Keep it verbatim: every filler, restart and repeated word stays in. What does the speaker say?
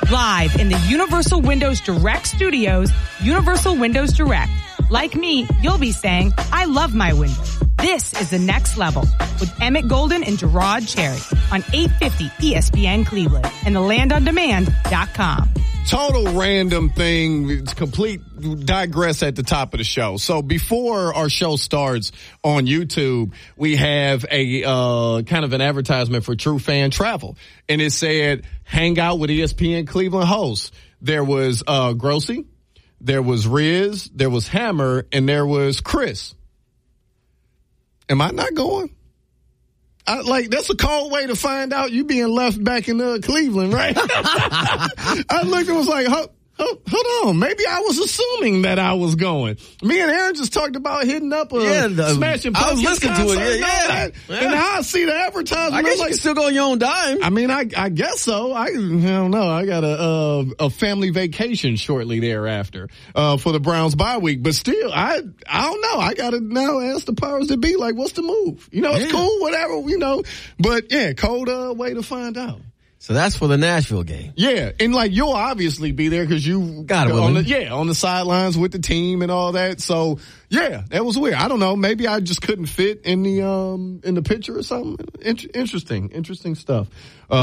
Live in the Universal Windows Direct studios, Universal Windows Direct. Like me, you'll be saying, I love my windows. This is the next level with Emmett Golden and Gerard Cherry on eight fifty E S P N Cleveland and the land on demand dot com. Total random thing. It's complete digress at the top of the show. So before our show starts on YouTube, we have a uh kind of an advertisement for True Fan Travel. And it said, hang out with E S P N Cleveland hosts. There was uh Grossi, there was Riz, there was Hammer, and there was Chris. Am I not going? I, like, that's a cold way to find out you being left back in uh, Cleveland, right? I looked and was like, hold, hold, hold on. Maybe I was assuming that I was going. Me and Aaron just talked about hitting up a yeah, the, Smashing I was listening to it. And, yeah, yeah. yeah. and now I see the advertisement. I guess you like, can still go on your own dime. I mean, I, I guess so. I, I don't know. I got a, uh, a family vacation shortly thereafter, uh, for the Browns bye week. But still, I, I don't know. I got to now ask the powers that be, like, what's the move? You know, it's yeah. cool, whatever, you know. But yeah, cold, uh, way to find out. So that's for the Nashville game. Yeah, and like you'll obviously be there because you got it. On the, yeah, on the sidelines with the team and all that. So yeah, that was weird. I don't know. Maybe I just couldn't fit in the um in the picture or something. In- interesting, interesting stuff. Uh,